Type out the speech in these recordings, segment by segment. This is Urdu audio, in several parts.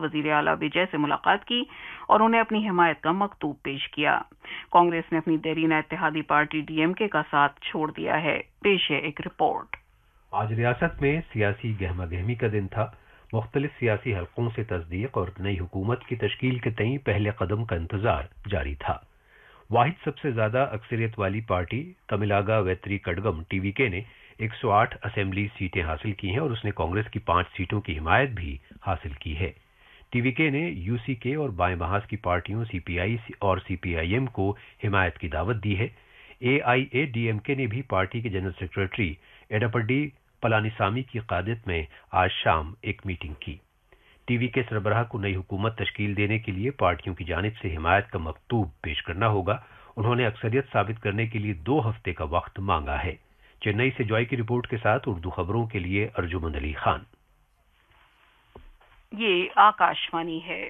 وزیر اعلیٰ وجے سے ملاقات کی اور انہیں اپنی حمایت کا مکتوب پیش کیا۔ کانگریس نے اپنی دیرینہ اتحادی پارٹی ڈی ایم کے کا ساتھ چھوڑ دیا ہے۔ پیش ہے ایک رپورٹ۔ آج ریاست میں سیاسی گہما گہمی کا دن تھا۔ مختلف سیاسی حلقوں سے تصدیق اور نئی حکومت کی تشکیل کے تئیں پہلے قدم کا انتظار جاری تھا۔ واحد سب سے زیادہ اکثریت والی پارٹی تملناڈو ویتری کڑگم ٹی وی کے نے 108 اسمبلی سیٹیں حاصل کی ہیں اور اس نے کانگریس کی 5 سیٹوں کی حمایت بھی حاصل کی ہے۔ ٹی وی کے نے یو سی کے اور بائیں محاذ کی پارٹیوں سی پی آئی اور سی پی آئی ایم کو حمایت کی دعوت دی ہے۔ اے آئی اے ڈی ایم کے نے بھی پارٹی کے جنرل سیکرٹری ایڈاپڈی پلانیسامی کی قیادت میں آج شام ایک میٹنگ کی۔ ٹی وی کے سربراہ کو نئی حکومت تشکیل دینے کے لیے پارٹیوں کی جانب سے حمایت کا مکتوب پیش کرنا ہوگا۔ انہوں نے اکثریت ثابت کرنے کے لیے 2 ہفتے کا وقت مانگا ہے۔ چنئی سے جوائے کی رپورٹ کے ساتھ اردو خبروں کے لیے ارجمند علی خان۔ یہ آکاشوانی ہے۔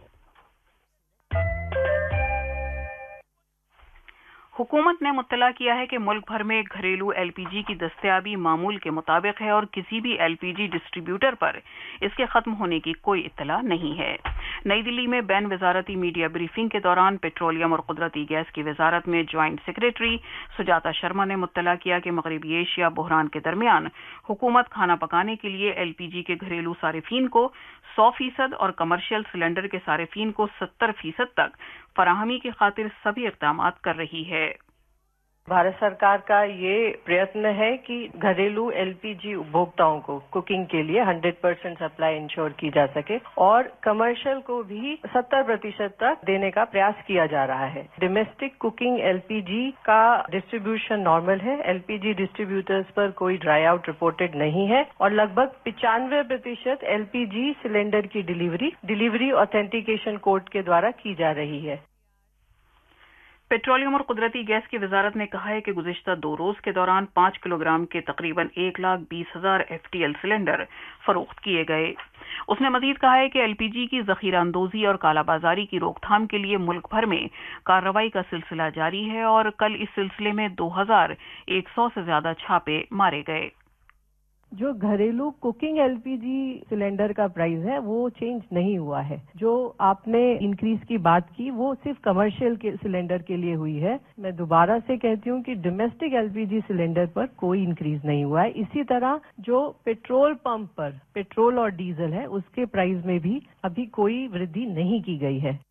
حکومت نے مطلع کیا ہے کہ ملک بھر میں گھریلو ایل پی جی کی دستیابی معمول کے مطابق ہے اور کسی بھی ایل پی جی ڈسٹریبیوٹر پر اس کے ختم ہونے کی کوئی اطلاع نہیں ہے۔ نئی دلی میں بین وزارتی میڈیا بریفنگ کے دوران پیٹرولیم اور قدرتی گیس کی وزارت میں جوائنٹ سیکریٹری سجاتا شرما نے مطلع کیا کہ مغربی ایشیا بحران کے درمیان حکومت کھانا پکانے کے لیے ایل پی جی کے گھریلو صارفین کو 100% اور کمرشل سلنڈر کے صارفین کو 70% تک فراہمی کی خاطر سبھی اقدامات کر رہی ہے۔ بھارت سرکار کا یہ پریتن ہے کہ گھریلو ایل پی جی اپبھوکتاؤں کو کوکنگ کے لیے 100% سپلائی انشور کی جا سکے اور کمرشل کو بھی 70% تک دینے کا پریاس کیا جا رہا ہے۔ ڈومیسٹک کوکنگ ایل پی جی کا ڈسٹریبیوشن نارمل ہے۔ ایل پی جی ڈسٹریبیوٹرز پر کوئی ڈرائی آؤٹ رپورٹڈ نہیں ہے اور لگ بھگ 95% ایل پی جی سلنڈر کی ڈیلیوری آتھینٹیکیشن کوڈ کے دوارا کی جا رہی ہے۔ پیٹرولیم اور قدرتی گیس کی وزارت نے کہا ہے کہ گزشتہ 2 روز کے دوران 5 کلو گرام کے تقریباً 1,20,000 FTL سلنڈر فروخت کیے گئے۔ اس نے مزید کہا ہے کہ ایل پی جی کی ذخیرہ اندوزی اور کالا بازاری کی روک تھام کے لیے ملک بھر میں کارروائی کا سلسلہ جاری ہے اور کل اس سلسلے میں 2,100 سے زیادہ چھاپے مارے گئے۔ جو گھریلو cooking L P G cylinder کا پرائز ہے وہ چینج نہیں ہوا ہے۔ جو آپ نے انکریز کی بات کی وہ صرف کمرشل کے سلنڈر کے لیے ہوئی ہے۔ میں دوبارہ سے کہتی ہوں کہ domestic L P G cylinder پر کوئی انکریز نہیں ہوا ہے۔ اسی طرح جو پیٹرول پمپ پر پیٹرول اور ڈیزل ہے اس کے پرائز میں بھی ابھی کوئی وردھی نہیں کی گئی ہے۔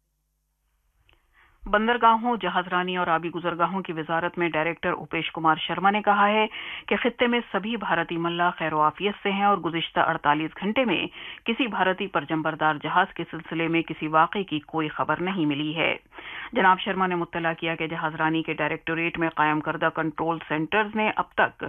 بندرگاہوں، جہاز رانی اور آبی گزرگاہوں کی وزارت میں ڈائریکٹر اوپیش کمار شرما نے کہا ہے کہ خطے میں سبھی بھارتی ملاح خیر و عافیت سے ہیں اور گزشتہ 48 گھنٹے میں کسی بھارتی پرچم بردار جہاز کے سلسلے میں کسی واقعے کی کوئی خبر نہیں ملی ہے۔ جناب شرما نے مطلع کیا کہ جہاز رانی کے ڈائریکٹوریٹ میں قائم کردہ کنٹرول سینٹرز نے اب تک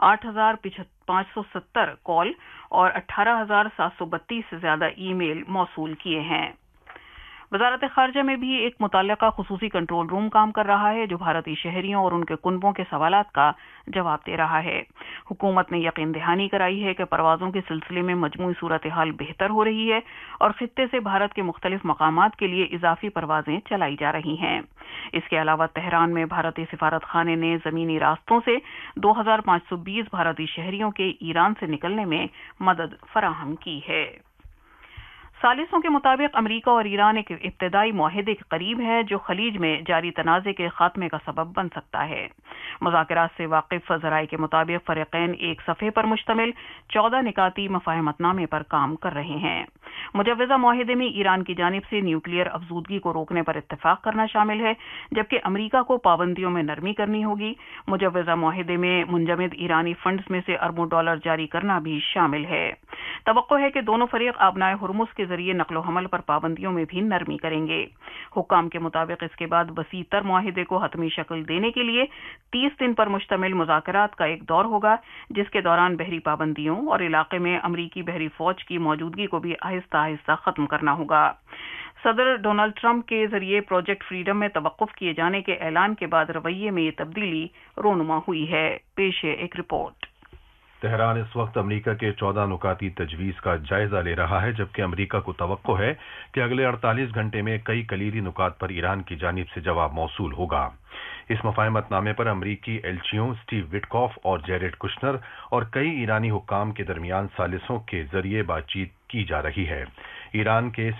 8,570 کال اور 18,732 سے زیادہ ای میل موصول کیے ہیں۔ وزارت خارجہ میں بھی ایک متعلقہ خصوصی کنٹرول روم کام کر رہا ہے جو بھارتی شہریوں اور ان کے کنبوں کے سوالات کا جواب دے رہا ہے۔ حکومت نے یقین دہانی کرائی ہے کہ پروازوں کے سلسلے میں مجموعی صورتحال بہتر ہو رہی ہے اور خطے سے بھارت کے مختلف مقامات کے لیے اضافی پروازیں چلائی جا رہی ہیں۔ اس کے علاوہ تہران میں بھارتی سفارت خانے نے زمینی راستوں سے 2,520 بھارتی شہریوں کے ایران سے نکلنے میں مدد فراہم کی ہے۔ ثالثوں کے مطابق امریکہ اور ایران ایک ابتدائی معاہدے کے قریب ہے جو خلیج میں جاری تنازع کے خاتمے کا سبب بن سکتا ہے۔ مذاکرات سے واقف ذرائع کے مطابق فریقین ایک صفحے پر مشتمل 14 نکاتی مفاہمت نامے پر کام کر رہے ہیں۔ مجوزہ معاہدے میں ایران کی جانب سے نیوکلیئر افزودگی کو روکنے پر اتفاق کرنا شامل ہے جبکہ امریکہ کو پابندیوں میں نرمی کرنی ہوگی۔ مجوزہ معاہدے میں منجمد ایرانی فنڈز میں سے اربوں ڈالر جاری کرنا بھی شامل ہے۔ توقع ہے کہ دونوں فریق آبنائے ہرمز کے ذریعے نقل و حمل پر پابندیوں میں بھی نرمی کریں گے۔ حکام کے مطابق اس کے بعد وسیع تر معاہدے کو حتمی شکل دینے کے لیے 30 دن پر مشتمل مذاکرات کا ایک دور ہوگا جس کے دوران بحری پابندیوں اور علاقے میں امریکی بحری فوج کی موجودگی کو بھی آہستہ آہستہ ختم کرنا ہوگا۔ صدر ڈونلڈ ٹرمپ کے ذریعے پروجیکٹ فریڈم میں توقف کیے جانے کے اعلان کے بعد رویے میں یہ تبدیلی رونما ہوئی ہے۔ پیش ہے ایک رپورٹ۔ تہران اس وقت امریکہ کے 14 نکاتی تجویز کا جائزہ لے رہا ہے جبکہ امریکہ کو توقع ہے کہ اگلے 48 گھنٹے میں کئی کلیدی نکات پر ایران کی جانب سے جواب موصول ہوگا۔ اس مفاہمت نامے پر امریکی ایلچیوں سٹیو وٹکاف اور جیریڈ کشنر اور کئی ایرانی حکام کے درمیان ثالثوں کے ذریعے بات چیت کی جا رہی ہے۔ ایران کے